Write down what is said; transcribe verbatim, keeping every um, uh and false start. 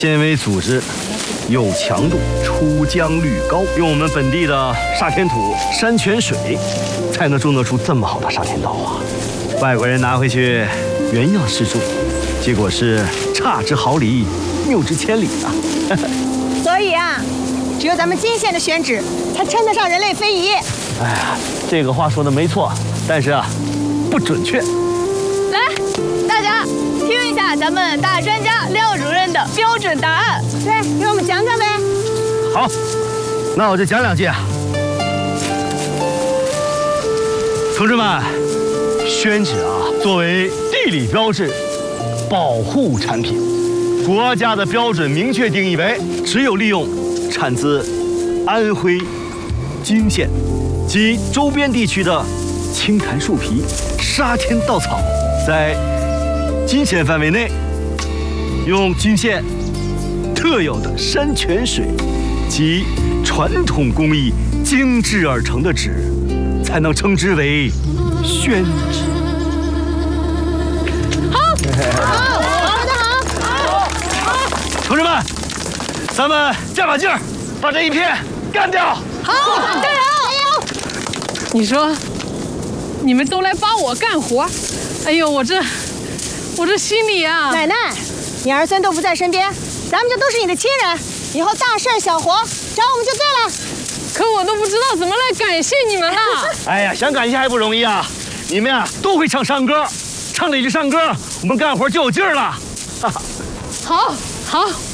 纤维组织有强度，出浆率高，用我们本地的沙田土、山泉水，才能种得出这么好的沙田稻啊！外国人拿回去原样试种，结果是差之毫厘，谬之千里啊！ 所以啊，只有咱们金县的选址才称得上人类非遗。 哎呀，这个话说的没错，但是啊，不准确。 来，大家听一下咱们大专家廖主任的标准答案。 对，给我们讲讲呗。 好，那我就讲两句啊。同志们，宣纸啊，作为地理标志，保护产品，国家的标准明确定义为，只有利用产自安徽泾县及周边地区的青檀树皮、沙田稻草，在泾县范围内，用泾县特有的山泉水及传统工艺精制而成的纸，才能称之为宣纸。 好，好，说得好， 好，同志们，咱们加把劲儿，把这一片干掉！ 好，加油，加油！ 你说，你们都来帮我干活，哎呦，我这，我这心里啊…… 奶奶，你儿孙都不在身边，咱们就都是你的亲人，以后大事小活找我们就对了。 可我都不知道怎么来感谢你们了。 哎呀，想感谢还不容易啊！你们呀都会唱山歌，唱哪句山歌，我们干活就有劲儿了。 好，好。